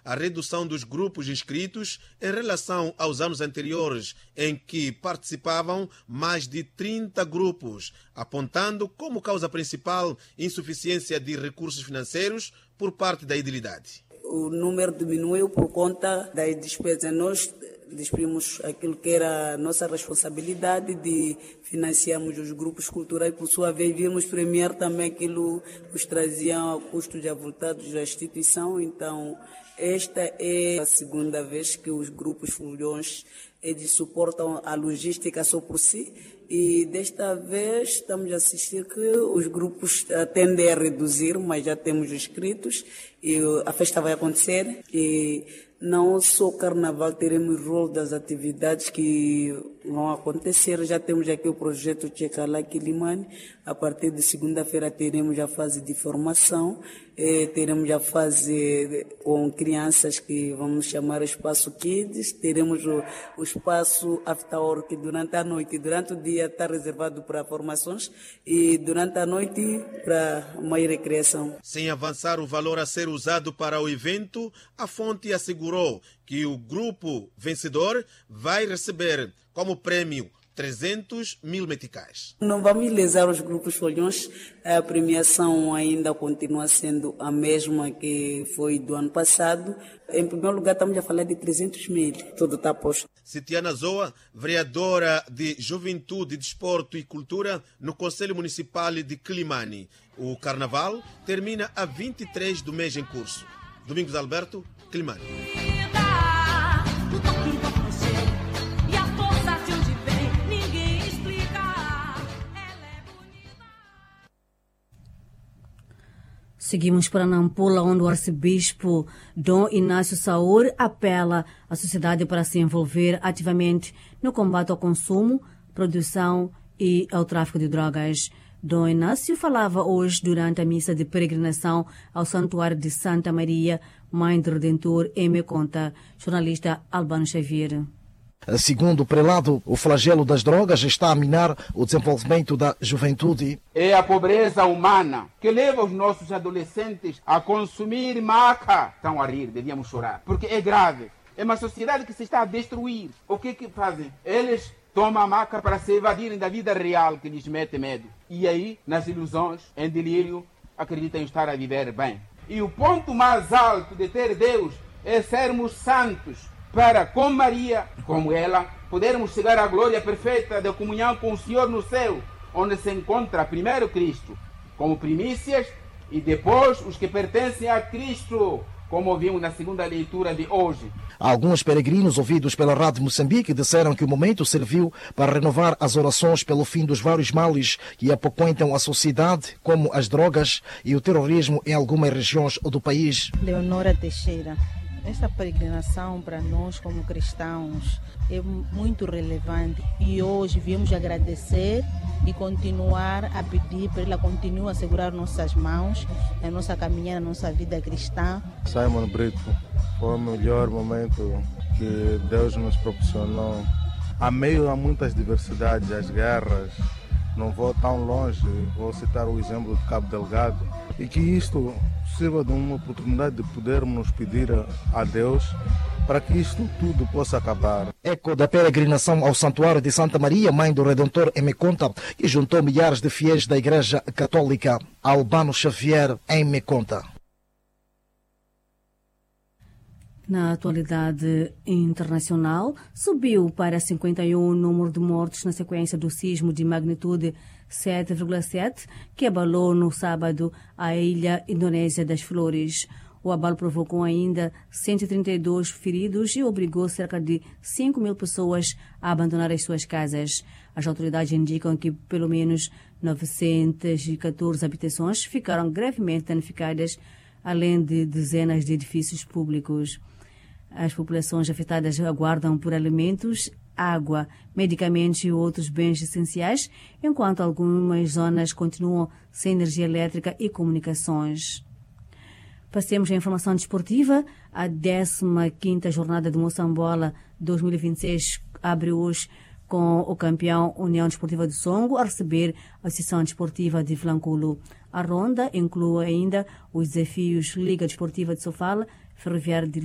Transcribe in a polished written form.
a redução dos grupos inscritos em relação aos anos anteriores, em que participavam mais de 30 grupos, apontando como causa principal insuficiência de recursos financeiros por parte da idilidade. O número diminuiu por conta das despesas. Nós despedimos aquilo que era a nossa responsabilidade de financiarmos os grupos culturais, por sua vez vimos premiar também aquilo que nos traziam a custos avultados da instituição. Então, esta é a segunda vez que os grupos foliões eles suportam a logística só por si, e desta vez estamos a assistir que os grupos tendem a reduzir, mas já temos inscritos e a festa vai acontecer. E não só o carnaval, teremos rol das atividades que vão acontecer. Já temos aqui o projeto Tchekala Quilimane. A partir de segunda-feira teremos a fase de formação, teremos a fase com crianças que vamos chamar Espaço Kids, teremos o espaço After Work, que durante a noite, durante o dia está reservado para formações e durante a noite para uma recreação. Sem avançar o valor a ser usado para o evento, a fonte assegurou que o grupo vencedor vai receber como prêmio 300 mil meticais. Não vamos lesar os grupos folhões, a premiação ainda continua sendo a mesma que foi do ano passado. Em primeiro lugar, estamos a falar de 300 mil, tudo está posto. Citiana Zoa, vereadora de Juventude, Desporto e Cultura no Conselho Municipal de Quilimane. O carnaval termina a 23 do mês em curso. Domingos Alberto, Quilimane. Seguimos para Nampula, onde o arcebispo Dom Inácio Saúr apela à sociedade para se envolver ativamente no combate ao consumo, produção e ao tráfico de drogas. Dom Inácio falava hoje durante a missa de peregrinação ao Santuário de Santa Maria, Mãe do Redentor, em Meconta. Jornalista Albano Xavier. Segundo o prelado, o flagelo das drogas está a minar o desenvolvimento da juventude. É a pobreza humana que leva os nossos adolescentes a consumir maca. Estão a rir, devíamos chorar, porque é grave. É uma sociedade que se está a destruir. O que fazem? Eles tomam a maca para se evadirem da vida real que lhes mete medo. E aí, nas ilusões, em delírio, acreditam estar a viver bem. E o ponto mais alto de ter Deus é sermos santos, para, com Maria, como ela, podermos chegar à glória perfeita da comunhão com o Senhor no céu, onde se encontra primeiro Cristo, como primícias, e depois os que pertencem a Cristo, como ouvimos na segunda leitura de hoje. Alguns peregrinos ouvidos pela Rádio Moçambique disseram que o momento serviu para renovar as orações pelo fim dos vários males que apoquentam a sociedade, como as drogas e o terrorismo em algumas regiões do país. Leonora Teixeira. Esta peregrinação para nós como cristãos é muito relevante e hoje viemos agradecer e continuar a pedir para ela continue a segurar nossas mãos, a nossa caminhada, a nossa vida cristã. Simon Brito, foi o melhor momento que Deus nos proporcionou. A meio a muitas diversidades, as guerras, não vou tão longe, vou citar o exemplo de Cabo Delgado, e que isto sirva de uma oportunidade de podermos pedir a Deus para que isto tudo possa acabar. Eco da peregrinação ao Santuário de Santa Maria, Mãe do Redentor, em Meconta, que juntou milhares de fiéis da Igreja Católica. Albano Xavier, em Meconta. Na atualidade internacional, subiu para 51 o número de mortos na sequência do sismo de magnitude 7,7 que abalou no sábado a ilha indonésia das Flores. O abalo provocou ainda 132 feridos e obrigou cerca de 5 mil pessoas a abandonar as suas casas. As autoridades indicam que pelo menos 914 habitações ficaram gravemente danificadas, além de dezenas de edifícios públicos. As populações afetadas aguardam por alimentos, água, medicamentos e outros bens essenciais, enquanto algumas zonas continuam sem energia elétrica e comunicações. Passemos à informação desportiva. A 15ª jornada de Moçambola 2026 abre hoje com o campeão União Desportiva de Songo a receber a Associação Desportiva de Vilanculo. A ronda inclui ainda os desafios Liga Desportiva de Sofala, Ferroviário de